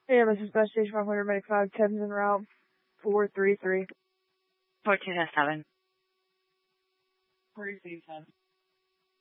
Yeah, this is Best Station 500, Medic 5, 10's en route, 433. 1407. 337.